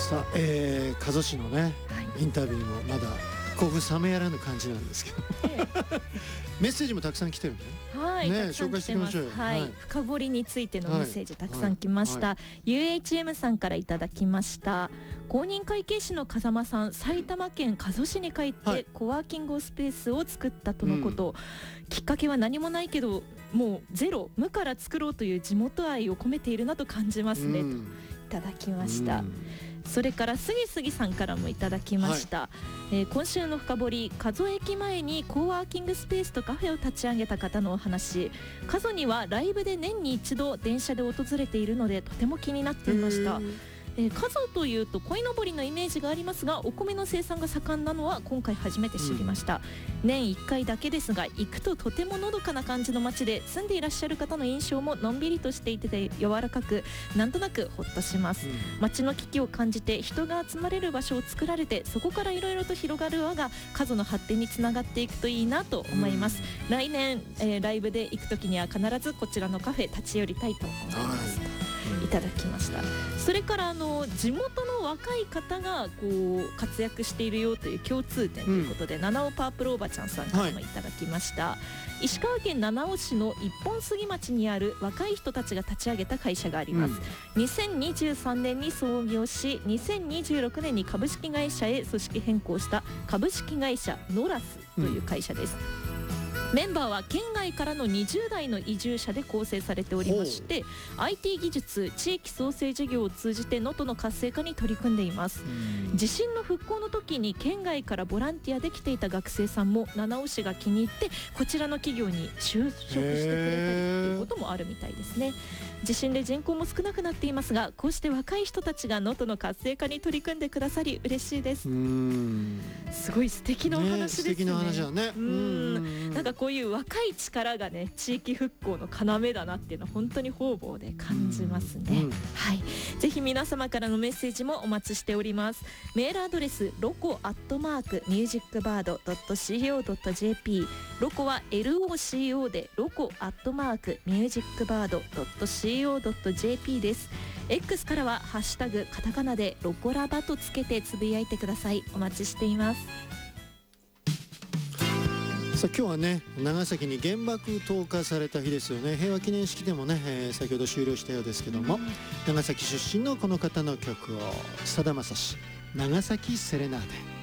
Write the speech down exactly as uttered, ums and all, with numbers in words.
さあ、えー、加須市のね、 はい、 インタビューもまだ興奮冷めやらぬ感じなんですけど、ええ、メッセージもたくさん来てるね。 はい、 ね、 たくさん来てます。 紹介していきましょうよ。 はい、 はい、 深掘りについてのメッセージたくさん来ました。 はい、 ユーエイチエム さんからいただきました。公認会計士の風間さん、埼玉県加須市に帰ってコワーキングスペースを作ったとのこと、うん、きっかけは何もないけどもうゼロ無から作ろうという地元愛を込めているなと感じますね、うん、といただきました。うん、それからすぎすぎさんからもいただきました。はい、えー、今週の深掘り、加須駅前にコワーキングスペースとカフェを立ち上げた方のお話。加須にはライブで年に一度電車で訪れているのでとても気になっていました。えー、加須というと鯉のぼりのイメージがありますが、お米の生産が盛んなのは今回初めて知りました。うん、年いっかいだけですが行くととてものどかな感じの街で、住んでいらっしゃる方の印象ものんびりとしていて柔らかく、なんとなくほっとします。うん、街の危機を感じて人が集まれる場所を作られて、そこからいろいろと広がる輪が加須の発展につながっていくといいなと思います。うん、来年、えー、ライブで行くときには必ずこちらのカフェ立ち寄りたいと思います。はい、いただきました。それからあの地元の若い方がこう活躍しているよという共通点ということで、うん、七尾パープルおばちゃんさんからもいただきました。はい、石川県七尾市の一本杉町にある若い人たちが立ち上げた会社があります。うん、にせんにじゅうさんねんに創業し、にせんにじゅうろくねんに株式会社へ組織変更した株式会社ノラスという会社です。うん、メンバーは県外からのにじゅう代の移住者で構成されておりまして、 アイティー 技術、地域創生事業を通じて能登の活性化に取り組んでいます。地震の復興の時に県外からボランティアで来ていた学生さんも七尾市が気に入ってこちらの企業に就職してくれたりということもあるみたいですね。地震で人口も少なくなっていますが、こうして若い人たちが能登の活性化に取り組んでくださり嬉しいです。うーん、すごい素敵なお話ですね。 ね、素敵な話だね。 うーん、なんかこういう若い力がね、地域復興の要だなっていうのは本当に方々で感じますね。うん、はい、ぜひ皆様からのメッセージもお待ちしております。メールアドレスロコアットマークミュージックバードドットシーオードットジェーピー、 ロコは エルオーシーオー でロコアットマークミュージックバードドットシーオードットジェーピー です。 X からはハッシュタグカタカナでロコラバとつけてつぶやいてください。お待ちしています。 さあ今日はね、長崎に原爆投下された日ですよね。平和記念式でもね、えー、先ほど終了したようですけども、うん、長崎出身のこの方の曲を、さだまさし長崎セレナーデ。